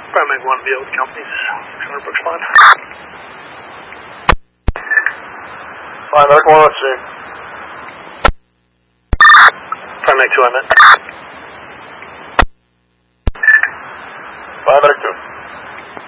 Primate 1 VO with companies. Center Brooks Line. Fine, Arc 1, let's see. Primate 2, I meant.